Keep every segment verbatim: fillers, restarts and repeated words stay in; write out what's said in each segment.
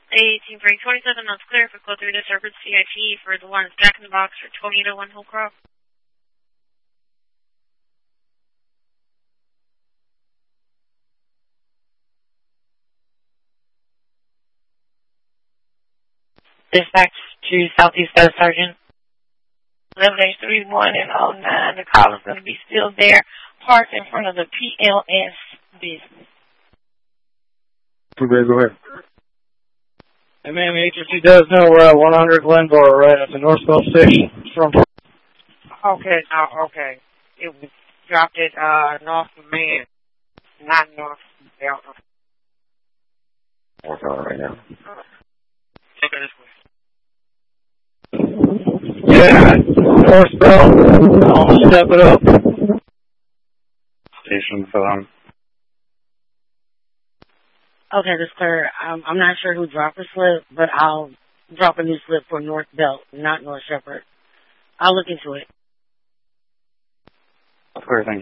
eighteen three twenty-seven, that's clear for code three disturbance C I T for the one that's Jack in the Box for twenty to one Holcroft. Dispatch to Southeast Staff Sergeant. eleven H three one and oh nine, the call is going to be still there, parked in front of the P L S business. Okay, go ahead. Hey, ma'am, agency does know we're at one hundred Glenboro, right at the Northwell station. From Okay, uh, okay. It was dropped at, uh, North Man, not North Delta. Working on it right now. Okay, this way. yeah, Northwell. I'll step it up. Station, so I'm... Okay, this clear. Um, I'm not sure who dropped the slip, but I'll drop a new slip for North Belt, not North Shepherd. I'll look into it. Clear, thank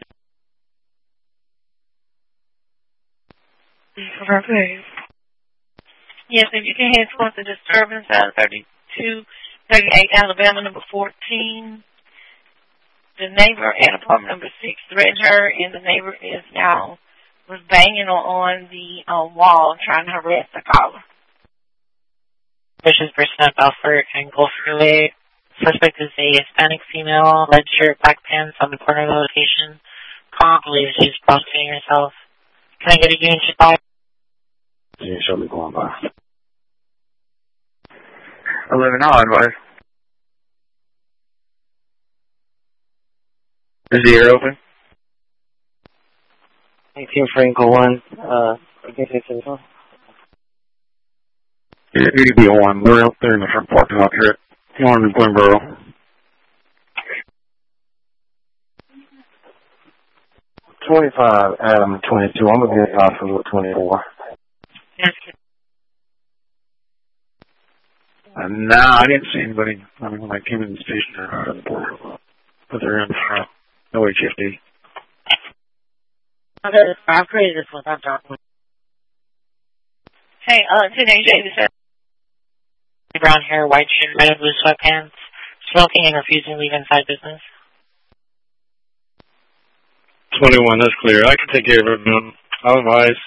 you. Okay. Yes, if you can head towards the disturbance out of thirty-two thirty-eight Alabama, number fourteen. The neighbor at apartment number six threatened her, and the neighbor is now was banging on the uh, wall trying to harass the caller. Suspicious person at Belfort and Gulf Freeway. Suspect is a Hispanic female, red shirt, black pants on the corner of the location. Caller believes she's prostituting herself. Can I get a unit by? Yeah, she'll be going by. eleven, I'll advise. Is the air open? eighteen Frankel one, uh, I think it's in the Yeah, E D B one. We're out there in the front parking lot here at one hundred Glenboro. twenty-five, Adam, twenty-two. I'm going to get hospital at twenty-four. Yes. Uh, no, I didn't see anybody. I mean, when I came in the station, uh, but they're in the front. No H F D. Okay, I've created this one. I've dropped one. Hey, uh, ten H eighty-seven. Brown hair, white shirt, red and blue sweatpants, smoking and refusing to leave inside business. twenty-one, that's clear. I can take care of it. Um, I'll advise.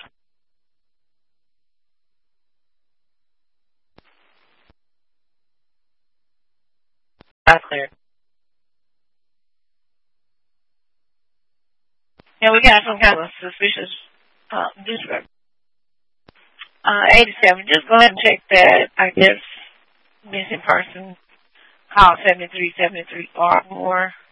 That's clear. Yeah, we got some kind of suspicious uh, district. Uh, eighty-seven, just go ahead and check that, I guess, missing person. Call seven three seven three or more.